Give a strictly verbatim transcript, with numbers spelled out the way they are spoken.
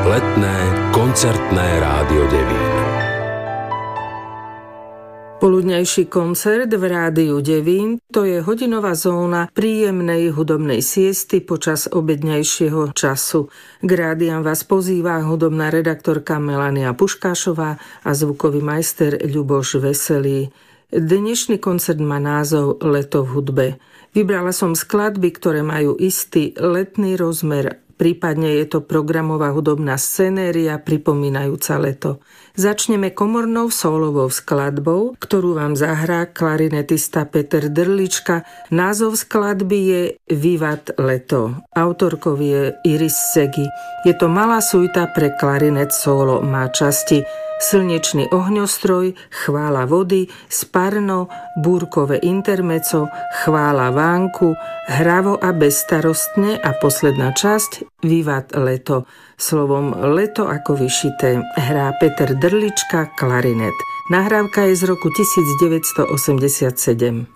Letné koncertné rádio Devín. Poludňajší koncert v rádiu Devín to je hodinová zóna príjemnej hudobnej siesty počas obedňajšieho času. K rádiam vás pozýva hudobná redaktorka Melania Puškášová a zvukový majster Ľuboš Veselý. Dnešný koncert má názov Leto v hudbe. Vybrala som skladby, ktoré majú istý letný rozmer, prípadne je to programová hudobná scenéria pripomínajúca leto. Začneme komornou sólovou skladbou, ktorú vám zahrá klarinetista Peter Drlička. Názov skladby je Vivat leto. Autorkou je Iris Segi. Je to malá suita pre klarinet solo. Má časti Slnečný ohňostroj, Chvála vody, Sparno, Búrkové intermeco, Chvála vánku, Hravo a bezstarostne a posledná časť Vivat leto. Slovom leto ako vyšité hrá Peter Drlička klarinet. Nahrávka je z roku devätnásť osemdesiatsedem.